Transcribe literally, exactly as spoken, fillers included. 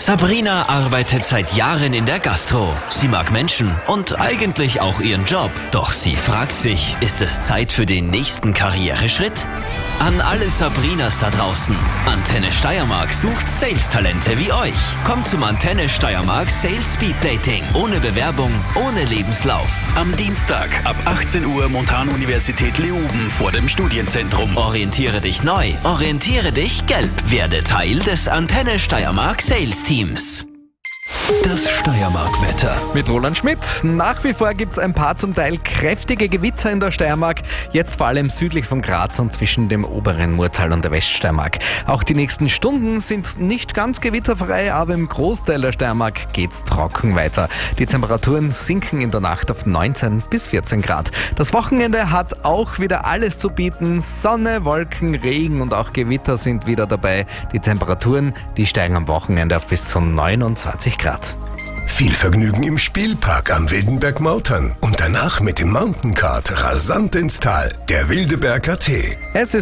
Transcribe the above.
Sabrina arbeitet seit Jahren in der Gastro. Sie mag Menschen und eigentlich auch ihren Job. Doch sie fragt sich, ist es Zeit für den nächsten Karriereschritt? An alle Sabrinas da draußen. Antenne Steiermark sucht Sales-Talente wie euch. Kommt zum Antenne Steiermark Sales Speed Dating. Ohne Bewerbung, ohne Lebenslauf. Am Dienstag ab achtzehn Uhr Montanuniversität Leoben vor dem Studienzentrum. Orientiere dich neu, orientiere dich gelb. Werde Teil des Antenne Steiermark Sales Teams. Das Steiermark-Wetter. Mit Roland Schmidt. Nach wie vor gibt es ein paar zum Teil kräftige Gewitter in der Steiermark. Jetzt vor allem südlich von Graz und zwischen dem oberen Murtal und der Weststeiermark. Auch die nächsten Stunden sind nicht ganz gewitterfrei, aber im Großteil der Steiermark geht's trocken weiter. Die Temperaturen sinken in der Nacht auf neunzehn bis vierzehn Grad. Das Wochenende hat auch wieder alles zu bieten. Sonne, Wolken, Regen und auch Gewitter sind wieder dabei. Die Temperaturen, die steigen am Wochenende auf bis zu neunundzwanzig Grad. Viel Vergnügen im Spielpark am Wildenberg-Mautern und danach mit dem Mountain Kart rasant ins Tal. Der Wildeberger Tee. Es ist